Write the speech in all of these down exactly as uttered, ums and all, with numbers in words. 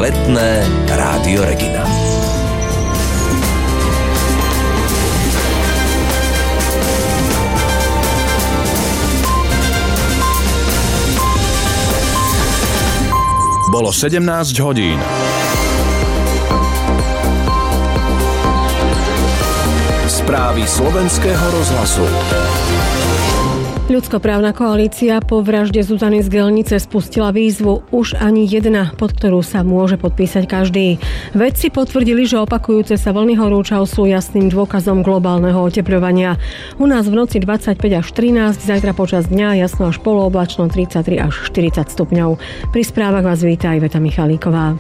Letné Rádio Regina. Bolo sedemnásť hodín. Správy slovenského rozhlasu. Ľudskoprávna koalícia po vražde Zuzany z Gelnice spustila výzvu Už ani jedna, pod ktorú sa môže podpísať každý. Vedci potvrdili, že opakujúce sa vlny horúčav sú jasným dôkazom globálneho otepľovania. U nás v noci dvadsaťpäť až trinásť, zajtra počas dňa jasno až polooblačno tridsaťtri až štyridsať stupňov. Pri správach vás víta Iveta Michalíková.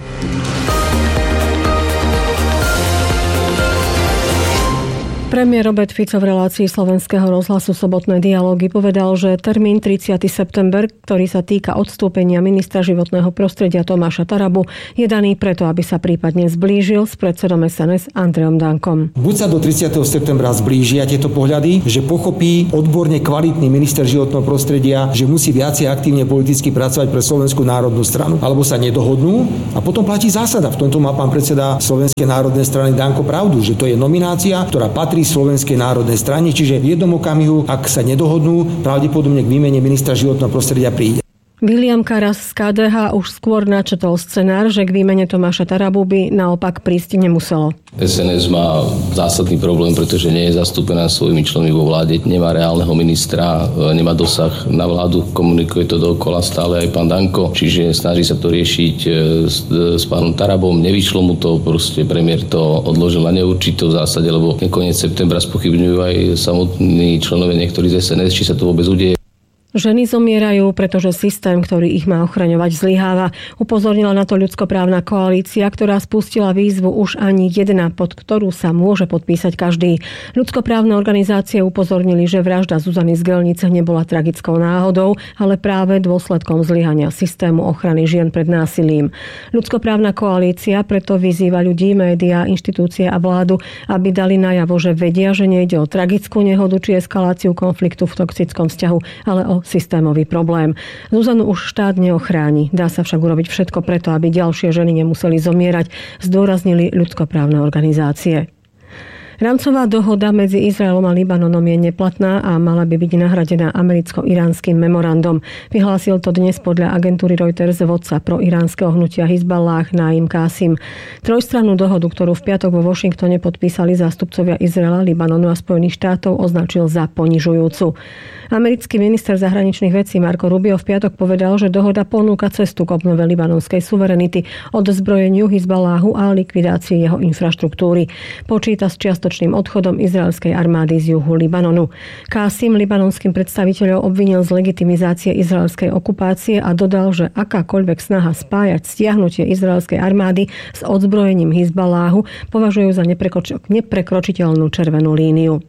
Premiér Robert Fico v relácii slovenského rozhlasu Sobotné dialógy povedal, že termín tridsiateho september, ktorý sa týka odstúpenia ministra životného prostredia Tomáša Tarabu, je daný preto, aby sa prípadne zblížil s predsedom es en es Andrejom Dankom. Buď sa do tridsiateho septembra zblížia tieto pohľady, že pochopí odborne kvalitný minister životného prostredia, že musí viacej aktívne politicky pracovať pre Slovenskú národnú stranu, alebo sa nedohodnú a potom platí zásada. V tomto má pán predseda Slovenskej národnej strany Danko pravdu, že to je nominácia, ktorá patrí Slovenskej národnej strane, čiže v jednom okamihu, ak sa nedohodnú, pravdepodobne k výmene ministra životného prostredia príde. William Karas z ká dé há už skôr načetol scenár, že k výmene Tomáša Tarabu by naopak prísť nemuselo. es en es má zásadný problém, pretože nie je zastúpená svojimi členmi vo vláde, nemá reálneho ministra, nemá dosah na vládu, komunikuje to dookola stále aj pán Danko, čiže snaží sa to riešiť s, s pánom Tarabom, nevyšlo mu to, proste premiér to odložil na neurčito v zásade, lebo koniec septembra spochybňujú aj samotní členovia niektorí z es en es, či sa to vôbec udeje. Ženy zomierajú, pretože systém, ktorý ich má ochraňovať, zlyháva. Upozornila na to ľudskoprávna koalícia, ktorá spustila výzvu Už ani jedna, pod ktorú sa môže podpísať každý. Ľudskoprávne organizácie upozornili, že vražda Zuzany z Gelnice nebola tragickou náhodou, ale práve dôsledkom zlyhania systému ochrany žien pred násilím. Ľudskoprávna koalícia preto vyzýva ľudí, médiá, inštitúcie a vládu, aby dali najavo, že vedia, že nejde o tragickú nehodu či eskaláciu konfliktu v toxickom vzťahu, ale o systémový problém. Zuzanu už štát neochráni. Dá sa však urobiť všetko preto, aby ďalšie ženy nemuseli zomierať, zdôraznili ľudskoprávne organizácie. Rámcová dohoda medzi Izraelom a Libanonom je neplatná a mala by byť nahradená americko-iránskym memorandom. Vyhlásil to dnes podľa agentúry Reuters vodca pro iránskeho hnutia Hizballah Naim Qasim. Trojstrannú dohodu, ktorú v piatok vo Washingtone podpísali zástupcovia Izraela, Libanonu a Spojených štátov, označil za ponižujúcu. Americký minister zahraničných vecí Marco Rubio v piatok povedal, že dohoda ponúka cestu k obnove libanonskej suverenity, odzbrojeniu Hizballáhu a likvidácii jeho infraštruktúry. Počíta s čiastočným odchodom izraelskej armády z juhu Libanonu. Qasim libanonským predstaviteľom obvinil z legitimizácie izraelskej okupácie a dodal, že akákoľvek snaha spájať stiahnutie izraelskej armády s odzbrojením Hizballáhu považujú za neprekroč- neprekročiteľnú červenú líniu.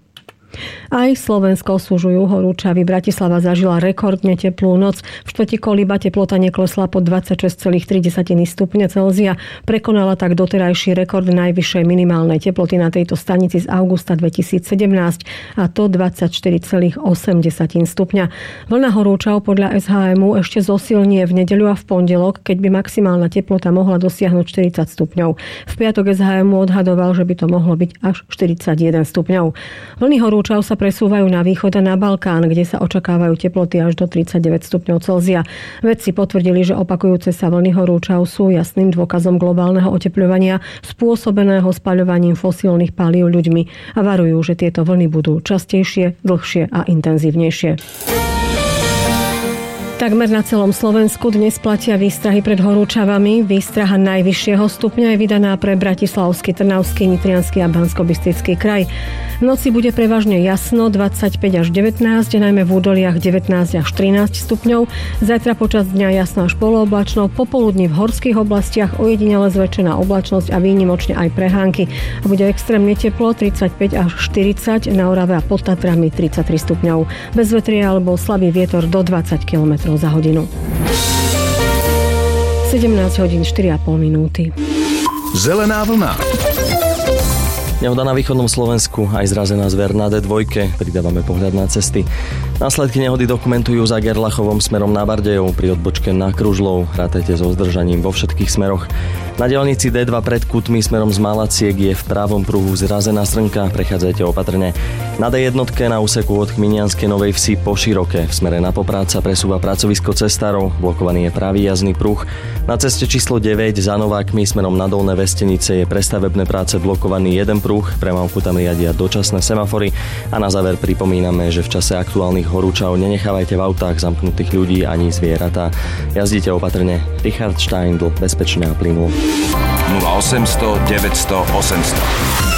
Aj Slovensko súžujú horúčavy. Bratislava zažila rekordne teplú noc. V štvrti Koliba teplota neklesla pod dvadsaťšesť celá tri stupňa Celzia. Prekonala tak doterajší rekord najvyššej minimálnej teploty na tejto stanici z augusta dvetisícsedemnásť, a to dvadsaťštyri celá osem stupňa. Vlna horúčav podľa es há em ú ešte zosilnie v nedeľu a v pondelok, keď by maximálna teplota mohla dosiahnuť štyridsať stupňov. V piatok es há em ú odhadoval, že by to mohlo byť až štyridsaťjeden stupňov. Vlny horúčav Horúčav sa presúvajú na východ a na Balkán, kde sa očakávajú teploty až do tridsaťdeväť stupňov Celzia. Vedci potvrdili, že opakujúce sa vlny horúčav sú jasným dôkazom globálneho otepľovania spôsobeného spaľovaním fosílnych palív ľuďmi a varujú, že tieto vlny budú častejšie, dlhšie a intenzívnejšie. Takmer na celom Slovensku dnes platia výstrahy pred horúčavami. Výstraha najvyššieho stupňa je vydaná pre Bratislavský, Trnavský, Nitriansky a Banskobystrický kraj. V noci bude prevažne jasno, dvadsaťpäť až devätnásť, najmä v údoliach devätnásť až trinásť stupňov. Zajtra počas dňa jasno až polooblačno, popoludní v horských oblastiach ojedinele zväčšená oblačnosť a výnimočne aj prehánky. A bude extrémne teplo, tridsaťpäť až štyridsať, na Orave a pod Tatrami tridsaťtri stupňov. Bez vetria alebo slabý vietor do dvadsať kilometrov za hodinu. sedemnásť hodín štyri a pol minúty. Zelená vlna. Nehoda na východnom Slovensku, aj zrazená zver na dé dva. Pridávame pohľad na cesty. Následky nehody dokumentujú za Gerlachovom smerom na Bardejov pri odbočke na Kružlov. Rátajte so zdržaním vo všetkých smeroch. Na diaľnici dé dva pred Kutmi smerom z Malaciek je v pravom pruhu zrazená srnka. Prechádzajte opatrne. Na dé jedna na úseku od Chminianskej Novej Vsi po Široke v smere na Poprad sa presúva pracovisko cestárov. Blokovaný je pravý jazdný pruh. Na ceste číslo deväť za Novákmi smerom na Dolné Vestenice je pre stavebné práce blokovaný jeden pruh. Premávku tam riadia dočasné semafory. A na záver pripomíname, že v čase aktuálnych horúčav nenechávajte v autách zamknutých ľudí ani zvieratá. Jazdite opatrne. Richard Steindl, bezpečne a plynulo. nula osem nula nula deväť nula nula osem nula nula.